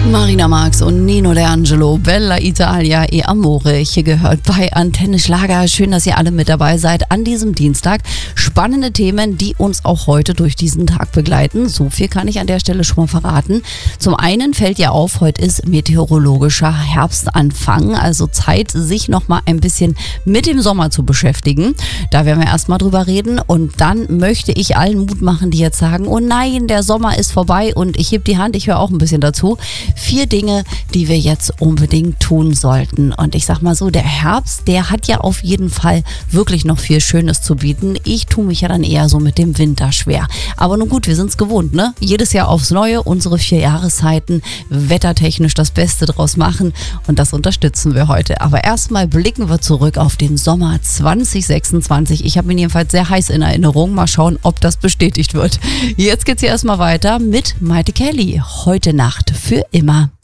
Marina Marx und Nino D'Angelo, Bella Italia e Amore, hier gehört bei Antenne Schlager. Schön, dass ihr alle mit dabei seid an diesem Dienstag. Spannende Themen, die uns auch heute durch diesen Tag begleiten. So viel kann ich an der Stelle schon mal verraten. Zum einen fällt ja auf, heute ist meteorologischer Herbstanfang, also Zeit, sich noch mal ein bisschen mit dem Sommer zu beschäftigen. Da werden wir erstmal drüber reden und dann möchte ich allen Mut machen, die jetzt sagen, oh nein, der Sommer ist vorbei und ich heb die Hand, ich höre auch ein bisschen dazu. 4 Dinge, die wir jetzt unbedingt tun sollten. Und ich sag mal so, der Herbst, der hat ja auf jeden Fall wirklich noch viel Schönes zu bieten. Ich tue mich ja dann eher so mit dem Winter schwer. Aber nun gut, wir sind es gewohnt, ne? Jedes Jahr aufs Neue, unsere 4 Jahreszeiten, wettertechnisch das Beste draus machen. Und das unterstützen wir heute. Aber erstmal blicken wir zurück auf den Sommer 2026. Ich habe ihn jedenfalls sehr heiß in Erinnerung. Mal schauen, ob das bestätigt wird. Jetzt geht's hier erstmal weiter mit Maite Kelly. Heute Nacht für immer.